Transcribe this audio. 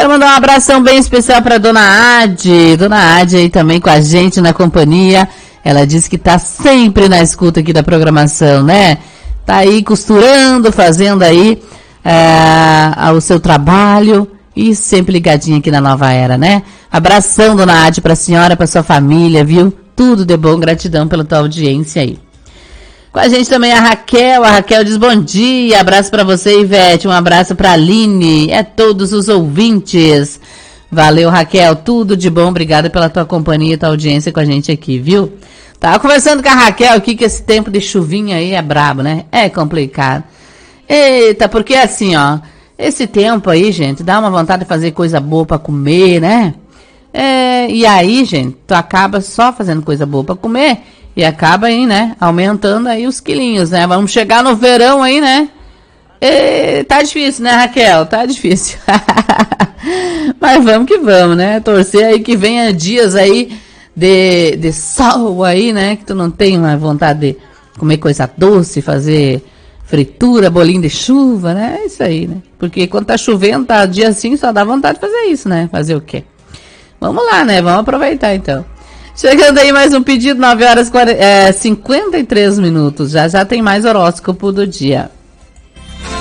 Quero mandar um abração bem especial para Dona Ade. Dona Ade aí também com a gente na companhia. Ela disse que tá sempre na escuta aqui da programação, né? Tá aí costurando, fazendo aí o seu trabalho e sempre ligadinha aqui na Nova Era, né? Abração, Dona Ade, pra senhora, pra sua família, viu? Tudo de bom, gratidão pela tua audiência aí. Com a gente também a Raquel diz bom dia, abraço pra você, Ivete, um abraço pra Aline, todos os ouvintes. Valeu, Raquel, tudo de bom, obrigada pela tua companhia e tua audiência com a gente aqui, viu? Tava conversando com a Raquel aqui que esse tempo de chuvinha aí é brabo, né? É complicado. Eita, porque assim, ó, esse tempo aí, gente, dá uma vontade de fazer coisa boa pra comer, né? E aí, gente, tu acaba só fazendo coisa boa pra comer e acaba aí, né, aumentando aí os quilinhos, né? Vamos chegar no verão aí, né? Tá difícil, né, Raquel? Tá difícil. Mas vamos que vamos, né? Torcer aí que venha dias aí de sol aí, né? Que tu não tem mais vontade de comer coisa doce, fazer fritura, bolinho de chuva, né? É isso aí, né? Porque quando tá chovendo, tá dia assim, só dá vontade de fazer isso, né? Fazer o quê? Vamos lá, né? Vamos aproveitar, então. Chegando aí mais um pedido, 9 horas 53 minutos. Já tem mais horóscopo do dia.